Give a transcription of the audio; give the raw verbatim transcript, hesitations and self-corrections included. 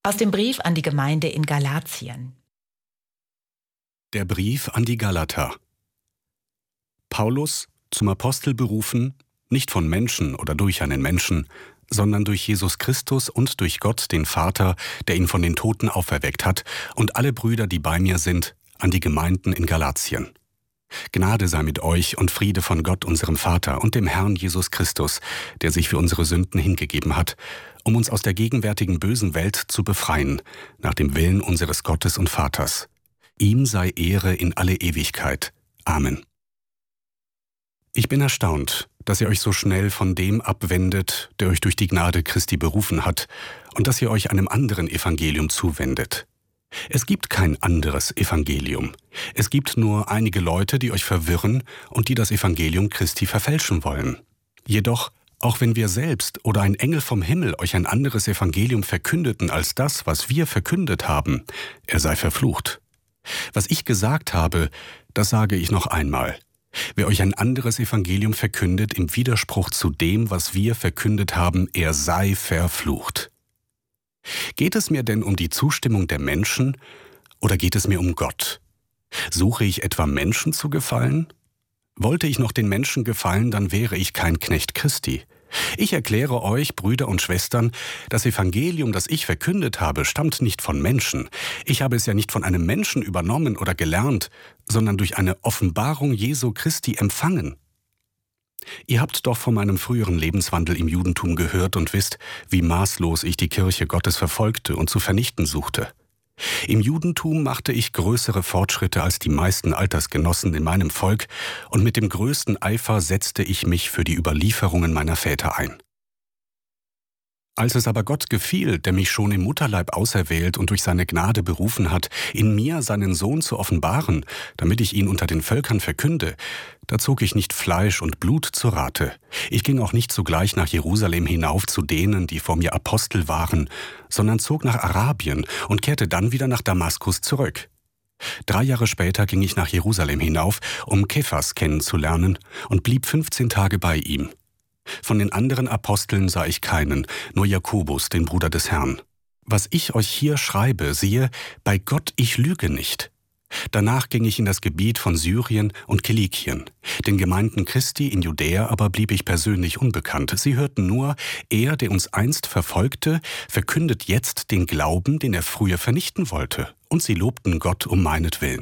Aus dem Brief an die Gemeinde in Galatien. Der Brief an die Galater. Paulus, zum Apostel berufen, nicht von Menschen oder durch einen Menschen, sondern durch Jesus Christus und durch Gott, den Vater, der ihn von den Toten auferweckt hat, und alle Brüder, die bei mir sind, an die Gemeinden in Galatien. Gnade sei mit euch und Friede von Gott, unserem Vater, und dem Herrn Jesus Christus, der sich für unsere Sünden hingegeben hat, um uns aus der gegenwärtigen bösen Welt zu befreien, nach dem Willen unseres Gottes und Vaters. Ihm sei Ehre in alle Ewigkeit. Amen. Ich bin erstaunt, dass ihr euch so schnell von dem abwendet, der euch durch die Gnade Christi berufen hat, und dass ihr euch einem anderen Evangelium zuwendet. Es gibt kein anderes Evangelium. Es gibt nur einige Leute, die euch verwirren und die das Evangelium Christi verfälschen wollen. Jedoch, auch wenn wir selbst oder ein Engel vom Himmel euch ein anderes Evangelium verkündeten als das, was wir verkündet haben, er sei verflucht. Was ich gesagt habe, das sage ich noch einmal. Wer euch ein anderes Evangelium verkündet im Widerspruch zu dem, was wir verkündet haben, er sei verflucht. Geht es mir denn um die Zustimmung der Menschen oder geht es mir um Gott? Suche ich etwa Menschen zu gefallen? Wollte ich noch den Menschen gefallen, dann wäre ich kein Knecht Christi. Ich erkläre euch, Brüder und Schwestern, das Evangelium, das ich verkündet habe, stammt nicht von Menschen. Ich habe es ja nicht von einem Menschen übernommen oder gelernt, sondern durch eine Offenbarung Jesu Christi empfangen. Ihr habt doch von meinem früheren Lebenswandel im Judentum gehört und wisst, wie maßlos ich die Kirche Gottes verfolgte und zu vernichten suchte. Im Judentum machte ich größere Fortschritte als die meisten Altersgenossen in meinem Volk und mit dem größten Eifer setzte ich mich für die Überlieferungen meiner Väter ein. Als es aber Gott gefiel, der mich schon im Mutterleib auserwählt und durch seine Gnade berufen hat, in mir seinen Sohn zu offenbaren, damit ich ihn unter den Völkern verkünde, da zog ich nicht Fleisch und Blut zu Rate. Ich ging auch nicht sogleich nach Jerusalem hinauf zu denen, die vor mir Apostel waren, sondern zog nach Arabien und kehrte dann wieder nach Damaskus zurück. Drei Jahre später ging ich nach Jerusalem hinauf, um Kephas kennenzulernen, und blieb fünfzehn Tage bei ihm. Von den anderen Aposteln sah ich keinen, nur Jakobus, den Bruder des Herrn. Was ich euch hier schreibe, siehe, bei Gott ich lüge nicht. Danach ging ich in das Gebiet von Syrien und Kilikien. Den Gemeinden Christi in Judäa aber blieb ich persönlich unbekannt. Sie hörten nur, er, der uns einst verfolgte, verkündet jetzt den Glauben, den er früher vernichten wollte. Und sie lobten Gott um meinetwillen.